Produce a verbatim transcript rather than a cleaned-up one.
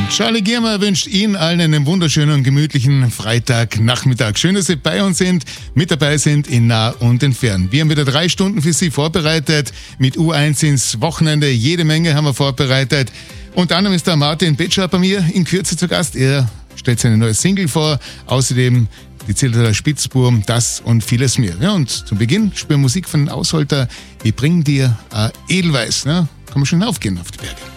Charlie Giermer wünscht Ihnen allen einen wunderschönen und gemütlichen Freitagnachmittag. Schön, dass Sie bei uns sind, mit dabei sind in nah und in fern. Wir haben wieder drei Stunden für Sie vorbereitet, mit U eins ins Wochenende. Jede Menge haben wir vorbereitet. Unter anderem ist der Martin Betscher bei mir in Kürze zu Gast. Er stellt seine neue Single vor. Außerdem die Zillertaler Spitzbuben, das und vieles mehr. Ja, und zum Beginn spielen wir Musik von den Ausholter. Wir bringen dir äh, Edelweiß. Ne? Kann man schon aufgehen auf die Berge.